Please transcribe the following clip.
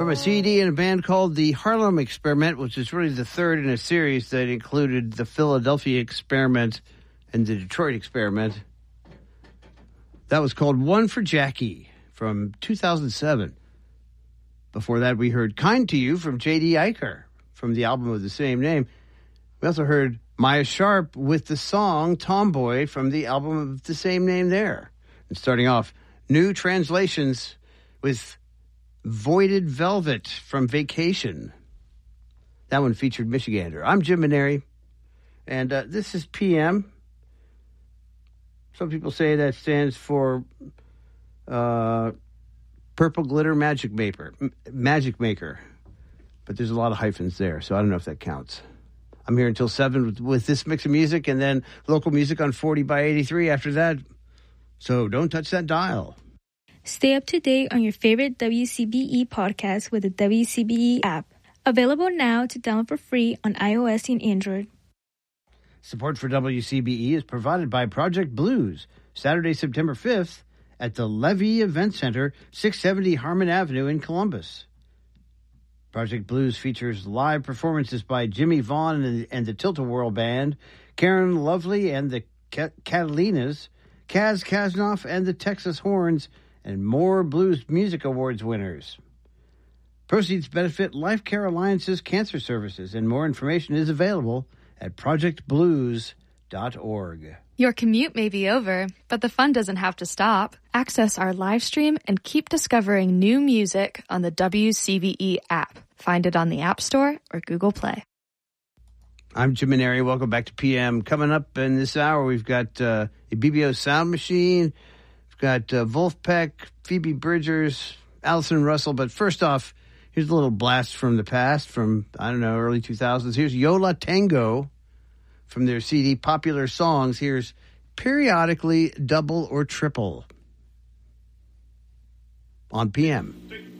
from a CD and a band called the Harlem Experiment, which is really the third in a series that included the Philadelphia Experiment and the Detroit Experiment. That was called One for Jackie from 2007. Before that, we heard Kind to You from J.D. Eicher from the album of the same name. We also heard Maya Sharp with the song Tomboy from the album of the same name there. And starting off, New Translations with Voided Velvet from Vacation. That one featured Michigander. I'm Jim Maneri, and this is PM. Some people say that stands for Purple Glitter Magic Maker. But there's a lot of hyphens there, so I don't know if that counts. I'm here until 7 with this mix of music, and then local music on 40 by 83 after that. So don't touch that dial. Stay up to date on your favorite WCBE podcast with the WCBE app. Available now to download for free on iOS and Android. Support for WCBE is provided by Project Blues, Saturday, September 5th at the Levy Event Center, 670 Harmon Avenue in Columbus. Project Blues features live performances by Jimmy Vaughn and the Tilt-A-Whirl Band, Karen Lovely and the Catalinas, Kaz Kasnoff and the Texas Horns, and more Blues Music Awards winners. Proceeds benefit Life Care Alliance's cancer services, and more information is available at projectblues.org. Your commute may be over, but the fun doesn't have to stop. Access our live stream and keep discovering new music on the WCBE app. Find it on the App Store or Google Play. I'm Jim Maneri. Welcome back to PM. Coming up in this hour, we've got a BBO Sound Machine. We've got Wolfpack, Phoebe Bridgers, Allison Russell. But first off, here's a little blast from the past from, early 2000s. Here's Yola Tango from their CD Popular Songs. Here's Periodically Double or Triple on PM.